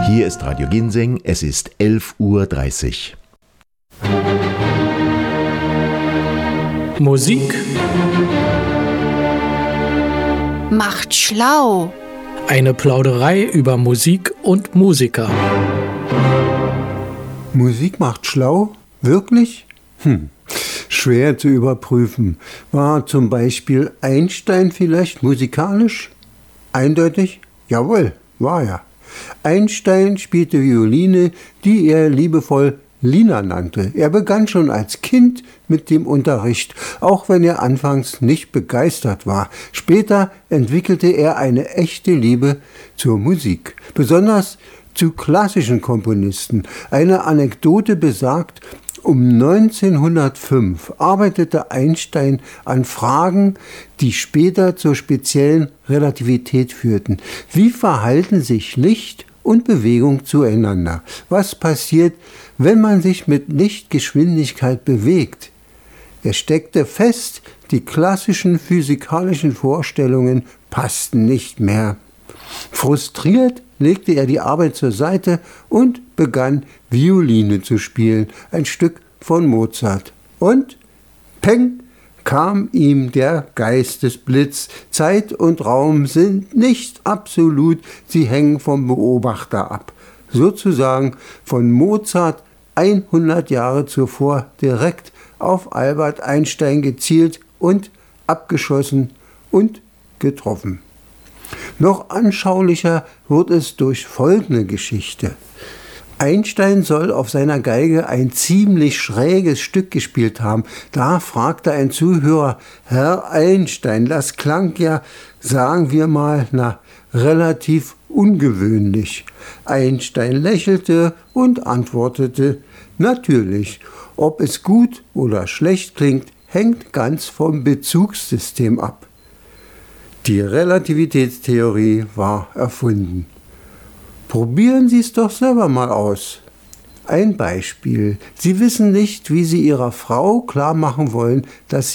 Hier ist Radio Ginseng, es ist 11:30 Uhr. Musik macht schlau. Eine Plauderei über Musik und Musiker. Musik macht schlau? Wirklich? Schwer zu überprüfen. War zum Beispiel Einstein vielleicht musikalisch? Eindeutig? Jawohl, war er. Einstein spielte Violine, die er liebevoll Lina nannte. Er begann schon als Kind mit dem Unterricht, auch wenn er anfangs nicht begeistert war. Später entwickelte er eine echte Liebe zur Musik, besonders zu klassischen Komponisten. Eine Anekdote besagt, um 1905 arbeitete Einstein an Fragen, die später zur speziellen Relativität führten. Wie verhalten sich Licht und Bewegung zueinander? Was passiert, wenn man sich mit Lichtgeschwindigkeit bewegt? Er steckte fest, die klassischen physikalischen Vorstellungen passten nicht mehr. Frustriert legte er die Arbeit zur Seite und begann Violine zu spielen, ein Stück von Mozart. Und peng, kam ihm der Geistesblitz. Zeit und Raum sind nicht absolut, sie hängen vom Beobachter ab. Sozusagen von Mozart 100 Jahre zuvor direkt auf Albert Einstein gezielt und abgeschossen und getroffen. Noch anschaulicher wird es durch folgende Geschichte. Einstein soll auf seiner Geige ein ziemlich schräges Stück gespielt haben. Da fragte ein Zuhörer: Herr Einstein, das klang ja, sagen wir mal, relativ ungewöhnlich. Einstein lächelte und antwortete: Natürlich, ob es gut oder schlecht klingt, hängt ganz vom Bezugssystem ab. Die Relativitätstheorie war erfunden. Probieren Sie es doch selber mal aus. Ein Beispiel. Sie wissen nicht, wie Sie Ihrer Frau klar machen wollen, dass